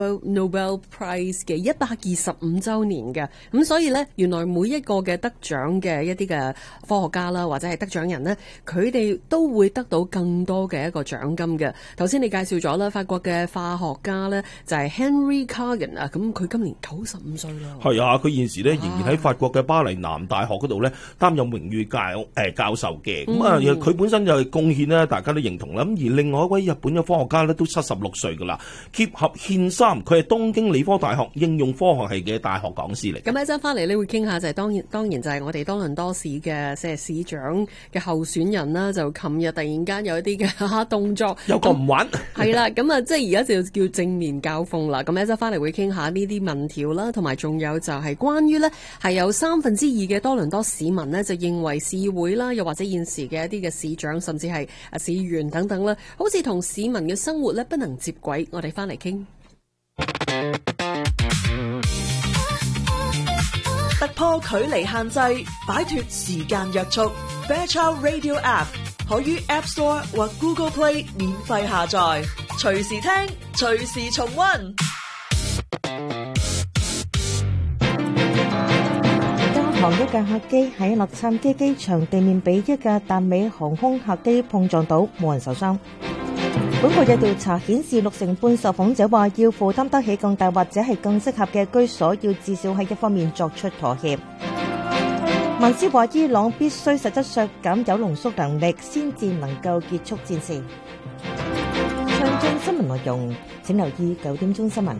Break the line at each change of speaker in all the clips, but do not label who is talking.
Nobel Prize 嘅125週年嘅，咁所以呢，原來每一個嘅得獎嘅一啲嘅科學家啦，或者係得獎人呢，佢哋都會得到更多嘅一個獎金嘅。頭先你介紹咗啦，法國嘅化學家呢，就係 Henry Cargan 啊，咁佢今年95歲啦。
係啊，佢現時呢，仍然喺法國嘅巴黎南大學嗰度呢，擔任榮譽教授嘅。咁啊，佢本身就係貢獻呢，大家都認同啦。咁而另外一位日本嘅科學家呢，都76歲噶啦，結合憲三。佢係東京理科大學應用科學系嘅大學講師嚟。
咁一陣翻嚟，你會傾下就係當然就係我哋多倫多市嘅即係市長嘅候選人啦。就琴日突然間有一啲嘅動作，
有個唔玩
係啦。咁啊，即係而家就叫正面交鋒啦。咁一陣翻嚟會傾下呢啲民調啦，同埋仲有就係關於呢係有2/3嘅多倫多市民呢，就認為市議會啦，又或者現時嘅一啲嘅市長，甚至係市議員等等啦，好似同市民嘅生活呢不能接軌。我哋翻嚟傾。
突破距離限制，擺脫時間約束。Fairchild Radio App 可於 App Store 或 Google Play 免費下載，隨時聽，隨時重溫。
加航一架客機喺洛杉磯機場地面俾一架達美航空客機碰撞到，冇人受傷。本國有調查顯示，60%半受訪者話要負擔得起更大或者係更適合嘅居所，要至少喺一方面作出妥協。曼斯話伊朗必須實質削減鈾濃縮能力，先至能夠結束戰事。詳盡新聞內容，請留意9點鐘新聞。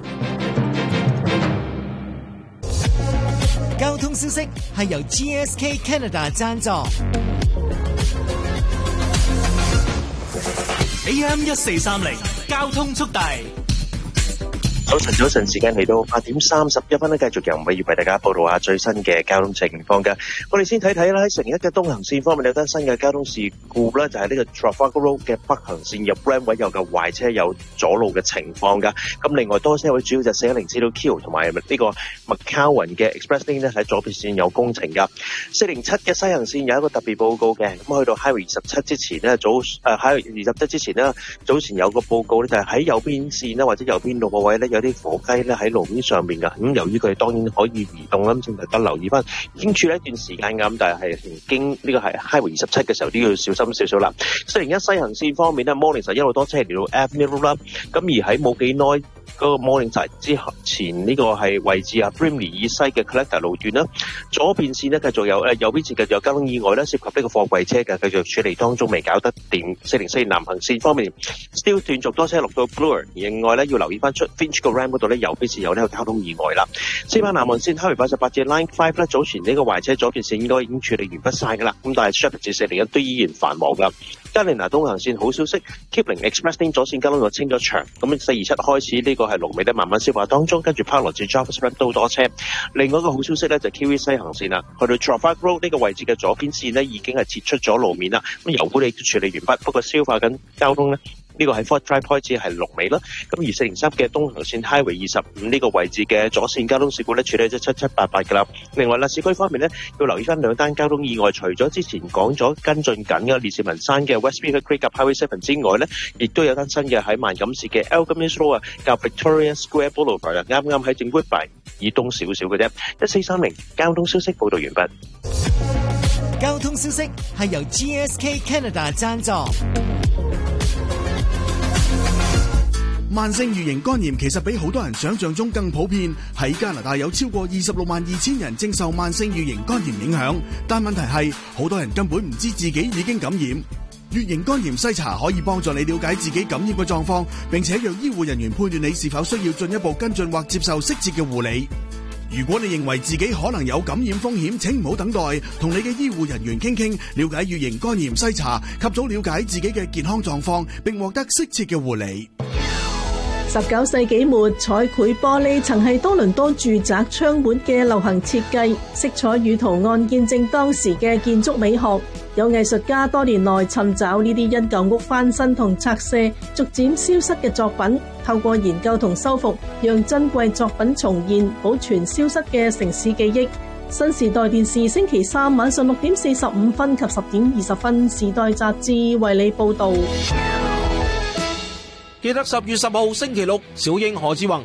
交通消息係由 GSK Canada 贊助。AM1430交通速遞。
早晨，時間嚟到8點31分咧，繼續由偉業為大家報道下最新嘅交通情況嘅。我哋先睇睇啦，喺成一嘅東行線方面有單新嘅交通事故啦，就係呢個 Trafalgar Road 嘅北行線入 Ramway 有嘅壞車有阻路嘅情況噶。咁另外多車位主要就410至到 Q 同埋呢個 McCowan 嘅 Express Lane 咧喺左邊線有工程噶。407嘅西行線有一個特別報告嘅，咁去到 Highway 27之前咧Highway 27之前咧，早前有個報告咧就係喺右邊線啦或者右邊路個位咧有啲火雞咧喺路面上面噶，咁由於佢哋當然可以移動啦，咁請大家留意翻，已經處理一段時間噶，咁但係經呢個係 Highway 27嘅時候都要小心少少啦。401西行線方面咧 ，Morningside 一路多車嚟到 Avenue Road 啦，咁而喺冇幾耐嗰個 Morningside 之前呢個係位置啊 Brimley 以西嘅 Collector 路段啦，左邊線呢繼續有右邊線繼續有交通意外啦，涉及呢個貨櫃車嘅繼續處理當中未搞得掂。404南行線方面 ，Still 斷續多車落到 Bloor， 另外咧要留意翻出 Finch 個 Ram 嗰度咧右邊線有呢個交通意外啦。4班南行線 Highway 88至 Line 5咧，早前呢個壞車左邊線應該已經處理完畢晒噶啦，咁但係 Sheppard 至401都依然繁忙噶。加利拿東行線好消息 ，Kipling Express Lane 左線交通就清咗場，咁427開始呢個係龍尾咧慢慢消化當中，跟住 Park 至 Jarvis Road 都多車。另外一個好消息咧就 QE 西行線啦，去到 Trafalgar Road 呢個位置嘅左邊線呢已經係撤出咗路面啦，咁油管亦都處理完畢，不過消化緊交通呢。呢個喺 Fort Drive 開始係龍尾啦，咁而403嘅東行線 Highway 25呢個位置嘅左線交通事故咧處理咗7788㗎啦。另外啦，市區方面咧要留意翻2單交通意外，除咗之前講咗跟進緊嘅烈士文山嘅 West Beaver Creek 及 Highway 7之外咧，亦都有單新嘅喺萬錦市嘅 Alchemist Road 啊，夾 Victoria Square Boulevard 啊，啱啱喺正 Woodbine 以東少少嘅啫。1430交通消息報導完畢。
交通消息係由 GSK Canada 贊助。
慢性乙型肝炎其實比好多人想象中更普遍，喺加拿大有超過262000人正受慢性乙型肝炎影響，但問題係好多人根本唔知自己已經感染。乙型肝炎篩查可以幫助你了解自己感染嘅狀況，並且讓醫護人員判斷你是否需要進一步跟進或接受適切嘅護理。如果你認為自己可能有感染風險，請唔好等待，同你嘅醫護人員傾傾，了解乙型肝炎篩查，及早了解自己嘅健康狀況，並獲得適切嘅護理。
19世紀末，彩繪玻璃曾係多倫多住宅窗門嘅流行設計，色彩與圖案見證當時嘅建築美學。有藝術家多年來尋找呢啲因舊屋翻新同拆卸逐漸消失嘅作品，透過研究同修復，讓珍貴作品重現，保存消失嘅城市記憶。新時代電視星期三晚上6點45分及10點20分，時代雜誌為你報道。
記得10月10號星期六，小英何志宏